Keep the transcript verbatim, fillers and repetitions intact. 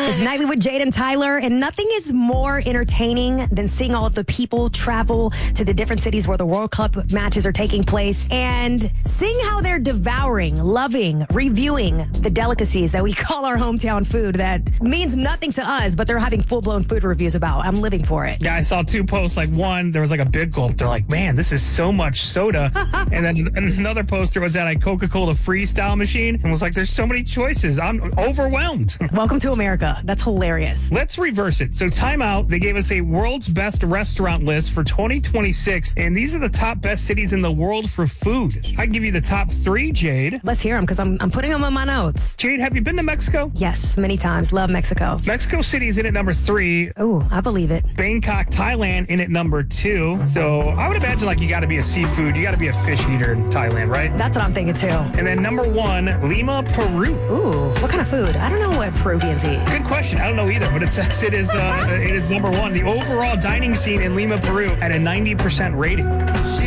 It's Nightly with Jade and Tyler, and nothing is more entertaining than seeing all of the people travel to the different cities where the World Cup matches are taking place and seeing how they're devouring, loving, reviewing the delicacies that we call our hometown food that means nothing to us, but they're having full-blown food reviews about. I'm living for it. Yeah, I saw two posts. Like one, there was like a big gulp. They're like, man, this is so much soda. And then another poster was at a Coca-Cola freestyle machine and was like, there's so many choices. I'm overwhelmed. Welcome to America. That's hilarious. Let's reverse it. So Time Out, they gave us a world's best restaurant list for twenty twenty-six. And these are the top best cities in the world for food. I can give you the top three, Jade. Let's hear them because I'm, I'm putting them on my notes. Jade, have you been to Mexico? Yes, many times. Love Mexico. Mexico City is in at number three. Ooh, I believe it. Bangkok, Thailand in at number two. So I would imagine like you got to be a seafood, you got to be a fish eater in Thailand, right? That's what I'm thinking too. And then number one, Lima, Peru. Ooh, what kind of food? I don't know what Peruvians eat. Good question. I don't know either, but it says it is uh, it is number one. The overall dining scene in Lima, Peru at a ninety percent rating.